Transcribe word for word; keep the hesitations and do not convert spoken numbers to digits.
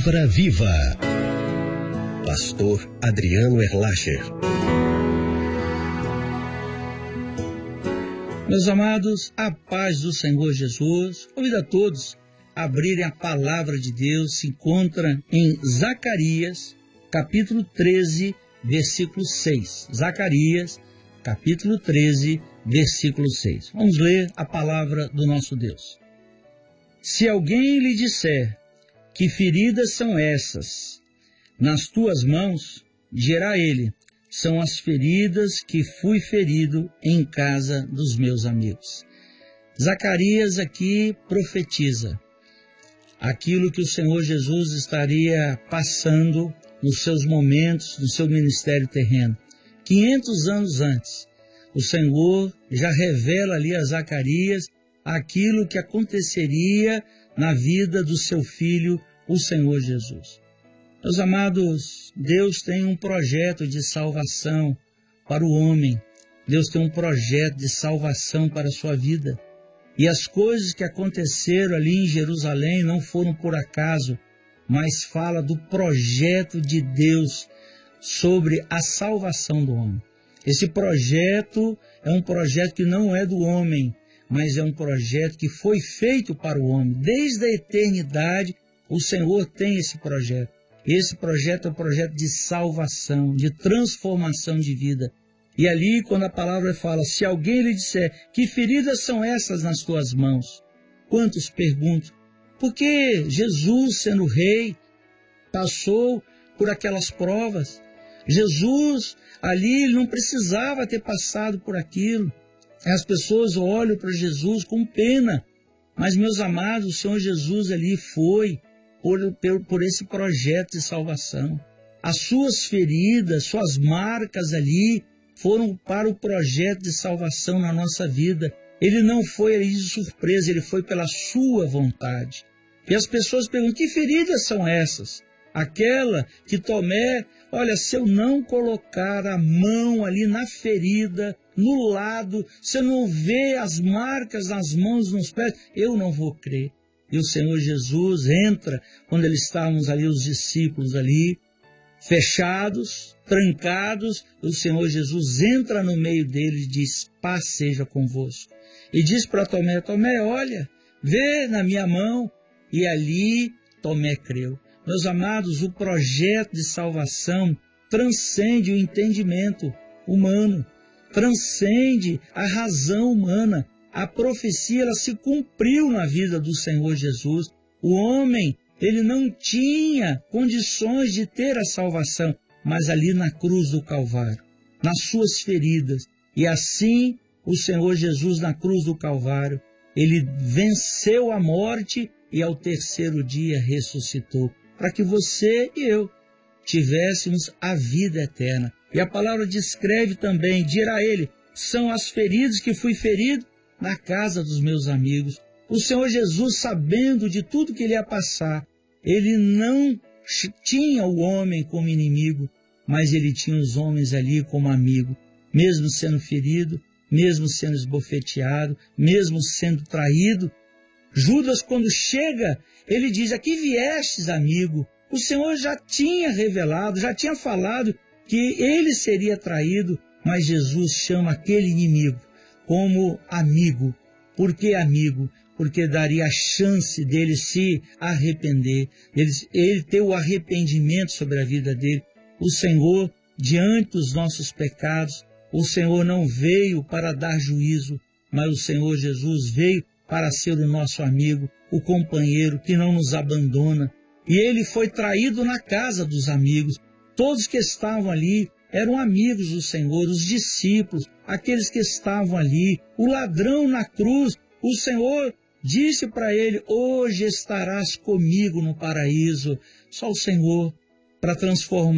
Palavra Viva. Pastor Adriano Erlacher. Meus amados, a paz do Senhor Jesus. Convido a todos a abrirem a palavra de Deus. Se encontra em Zacarias, capítulo treze, versículo seis. Zacarias, capítulo treze, versículo seis. Vamos ler a palavra do nosso Deus. Se alguém lhe disser: que feridas são essas nas tuas mãos, dirá ele: são as feridas que fui ferido em casa dos meus amigos. Zacarias aqui profetiza aquilo que o Senhor Jesus estaria passando nos seus momentos, no seu ministério terreno. quinhentos anos antes, o Senhor já revela ali a Zacarias aquilo que aconteceria na vida do seu filho, o Senhor Jesus. Meus amados, Deus tem um projeto de salvação para o homem. Deus tem um projeto de salvação para a sua vida. E as coisas que aconteceram ali em Jerusalém não foram por acaso, mas fala do projeto de Deus sobre a salvação do homem. Esse projeto é um projeto que não é do homem, mas é um projeto que foi feito para o homem. Desde a eternidade, o Senhor tem esse projeto. Esse projeto é um projeto de salvação, de transformação de vida. E ali, quando a palavra fala, se alguém lhe disser: que feridas são essas nas tuas mãos? Quantos perguntam? Porque Jesus, sendo rei, passou por aquelas provas. Jesus, ali, ele não precisava ter passado por aquilo. As pessoas olham para Jesus com pena. Mas, meus amados, o Senhor Jesus ali foi por, por, por esse projeto de salvação. As suas feridas, suas marcas ali, foram para o projeto de salvação na nossa vida. Ele não foi ali de surpresa, ele foi pela sua vontade. E as pessoas perguntam: que feridas são essas? Aquela que Tomé, olha, se eu não colocar a mão ali na ferida, no lado, se eu não ver as marcas nas mãos, nos pés, eu não vou crer. E o Senhor Jesus entra, quando eles estávamos ali, os discípulos ali, fechados, trancados, o Senhor Jesus entra no meio deles e diz: paz seja convosco. E diz para Tomé: Tomé, olha, vê na minha mão. E ali Tomé creu. Meus amados, o projeto de salvação transcende o entendimento humano, transcende a razão humana. A profecia, ela se cumpriu na vida do Senhor Jesus. O homem, ele não tinha condições de ter a salvação, mas ali na cruz do Calvário, nas suas feridas. E assim, o Senhor Jesus na cruz do Calvário, ele venceu a morte e ao terceiro dia ressuscitou, para que você e eu tivéssemos a vida eterna. E a palavra descreve também, dirá ele: são as feridas que fui ferido na casa dos meus amigos. O Senhor Jesus, sabendo de tudo que ele ia passar, ele não tinha o homem como inimigo, mas ele tinha os homens ali como amigo, mesmo sendo ferido, mesmo sendo esbofeteado, mesmo sendo traído. Judas, quando chega, ele diz: aqui viestes, amigo. O Senhor já tinha revelado, já tinha falado que ele seria traído, mas Jesus chama aquele inimigo como amigo. Por que amigo? Porque daria a chance dele se arrepender, ele, ele ter o arrependimento sobre a vida dele. O Senhor, diante dos nossos pecados, o Senhor não veio para dar juízo, mas o Senhor Jesus veio para ser o nosso amigo, o companheiro que não nos abandona. E ele foi traído na casa dos amigos. Todos que estavam ali eram amigos do Senhor, os discípulos, aqueles que estavam ali. O ladrão na cruz, o Senhor disse para ele: hoje estarás comigo no paraíso. Só o Senhor para transformar